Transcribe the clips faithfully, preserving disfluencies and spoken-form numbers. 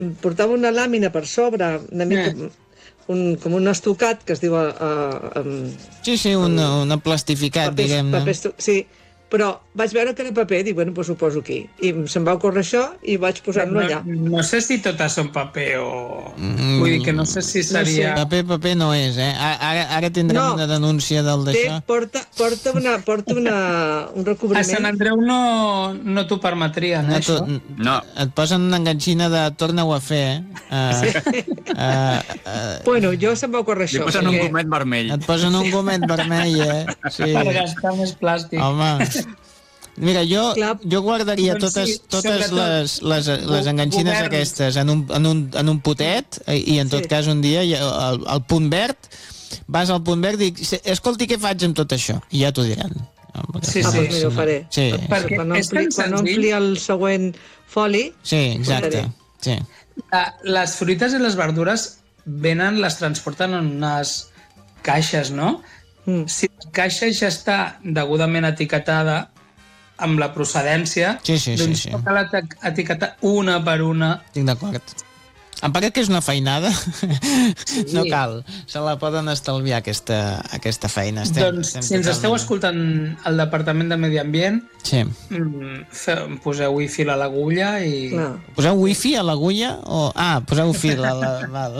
portava una làmina per sobre, una mica... Eh. Un, com un estucat que es diu... Uh, um, sí, sí, un, un plastificat, papers, diguem-ne. Papers, sí, però vaig veure que era paper, dic, bueno, doncs ho poso aquí. I se'm va ocórrer això i vaig posar-lo no, allà. No sé si totes són paper o... Mm, Vull dir que no sé si seria... No sé. Paper, paper no és, eh? Ara, ara tindrem no. una denúncia del d'això. Té, porta, porta, una, porta una, un recobriment. A Sant Andreu no, no t'ho permetrien, no, eh, això? No. Et posen una enganxina de torna-ho a fer, eh? Uh, sí. uh, uh, bueno, jo se'm va ocórrer això. Li posen perquè... un gomet vermell. Et posen un gomet vermell, eh? Sí. Per gastar més plàstic. Home... Mira, jo, jo guardaria doncs totes, sí, totes les, les, les enganxines govern. Aquestes en un, en, un, en un potet i en tot sí. cas un dia al, al punt verd vas al punt verd i dic, escolti, què faig amb tot això? I ja t'ho diran. Sí, sí, ah, doncs ho faré. Sí. Perquè quan ompli, quan ompli el següent foli... Sí, exacte. Sí. Les fruites i les verdures venen, les transporten en unes caixes, no? Mm. Si la caixa ja està degudament etiquetada amb la procedència, sí, sí, doncs sí, sí. cal etiquetar una per una. Estic d'acord. Em pare que és una feinada. Sí. No cal. Se la poden estalviar, aquesta, aquesta feina. Estem, doncs, estem si ens totalment... esteu escoltant el Departament de Medi Ambient, sí. fe, poseu wifi a l'agulla i... No. Poseu wifi a l'agulla? O... Ah, poseu fil a la... Val.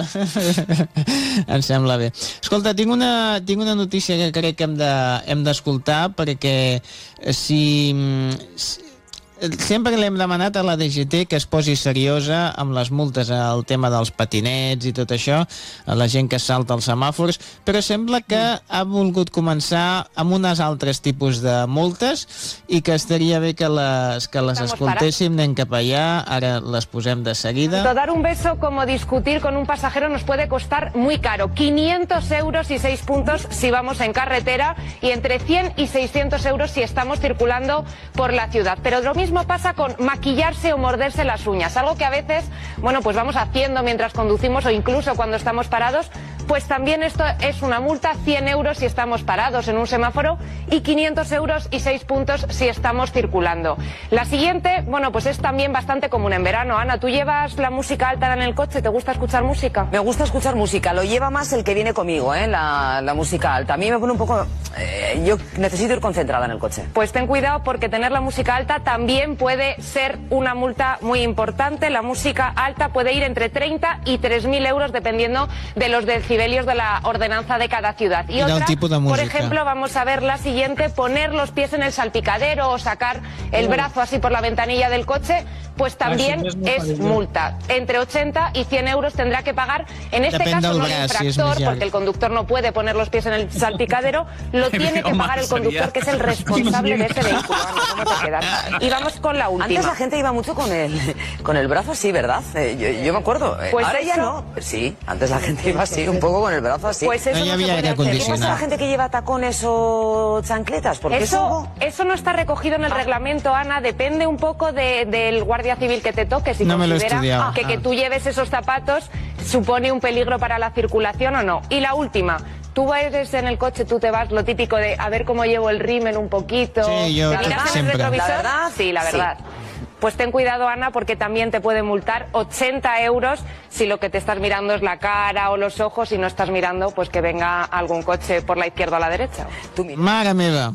Em sembla bé. Escolta, tinc una, tinc una notícia que crec que hem de, hem d'escoltar, perquè si... si sempre l'hem demanat a la D G T que es posi seriosa amb les multes al tema dels patinets i tot això, a la gent que salta els semàfors, però sembla que ha volgut començar amb unes altres tipus de multes i que estaria bé que les, que les escoltéssim. Anem cap allà, ara les posem de seguida. Dar un beso como discutir con un pasajero nos puede costar muy caro, quinientos euros y seis puntos si vamos en carretera y entre cien y seiscientos euros si estamos circulando por la ciudad. Pero lo mismo pasa con maquillarse o morderse las uñas, algo que a veces, bueno, pues vamos haciendo mientras conducimos o incluso cuando estamos parados, pues también esto es una multa, cien euros si estamos parados en un semáforo y quinientos euros y seis puntos si estamos circulando. La siguiente, bueno, pues es también bastante común en verano. Ana, ¿tú llevas la música alta en el coche? ¿Te gusta escuchar música? Me gusta escuchar música, lo lleva más el que viene conmigo, ¿eh? la, la música alta. A mí me pone un poco... Eh, yo necesito ir concentrada en el coche. Pues ten cuidado porque tener la música alta también puede ser una multa muy importante. La música alta puede ir entre treinta y tres mil euros dependiendo de los decibelios de la ordenanza de cada ciudad. Y otra, por ejemplo, vamos a ver la siguiente, poner los pies en el salpicadero o sacar el brazo así por la ventanilla del coche, pues también es multa. Entre ochenta y cien euros tendrá que pagar, en este caso no el infractor, porque el conductor no puede poner los pies en el salpicadero, lo tiene que pagar el conductor, que es el responsable de ese vehículo. ¿Cómo te quedas? Y vamos con la última. Antes la gente iba mucho con el, con el brazo así, ¿verdad? Eh, yo, yo me acuerdo. Pues ahora eso... ya no. Sí, antes la gente iba así, un poco con el brazo así. Pues eso no, no había aire ¿Qué pasa a la gente que lleva tacones o chancletas? Porque eso, eso... eso no está recogido en el ah. reglamento, Ana. Depende un poco de, del guardia civil que te toque. Si no considera que, que tú lleves esos zapatos supone un peligro para la circulación o no. Y la última... Tú eres en el coche, tú te vas, lo típico de a ver cómo llevo el rímel un poquito. Sí, yo ¿Te miras en el retrovisor? ¿La verdad? Sí, la verdad. Sí. Pues ten cuidado, Ana, porque también te puede multar ochenta euros si lo que te estás mirando es la cara o los ojos y no estás mirando pues que venga algún coche por la izquierda o la derecha. Mare meva,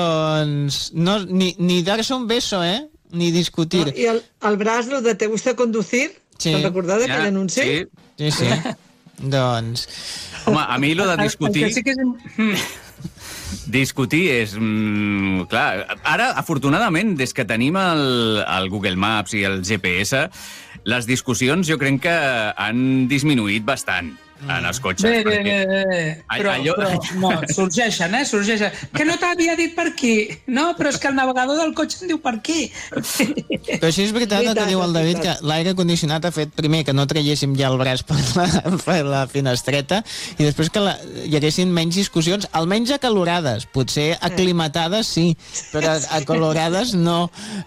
doncs no, ni, ni dar-se un beso, eh? Ni discutir. No, I el, el braç, lo de te gusta conducir? Sí. Te'n recordar d'aquell ja, anunci? Sí, sí. sí. Doncs... Home, a mi lo de discutir... El, el que sí que és... Discutir és... Mm, clar, ara, afortunadament, des que tenim el, el Google Maps i el G P S, les discussions jo crec que han disminuït bastant en els cotxes. Bé, bé, bé, bé. Però, allò... però no, sorgeixen, eh? Sorgeixen. Que no t'havia dit per aquí. No, però és que el navegador del cotxe em diu per aquí. Però sí és veritat el que diu el David, que l'aire condicionat ha fet, primer, que no traiéssim ja el braç per la, per la finestreta, i després que la, hi haguessin menys discussions, almenys acalorades. Potser aclimatades sí, però acalorades no.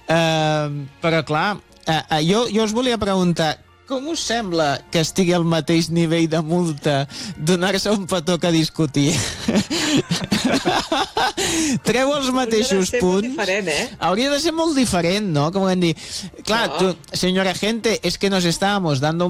Uh, però clar, uh, jo, jo us volia preguntar, com us sembla que estigui al mateix nivell de multa donar-se un petó que discutir? Treu els mateixos punts. Diferent, eh? Hauria de ser molt diferent, no? Com hem dit. Clar, No. tu, senyora gente, es que nos estábamos dando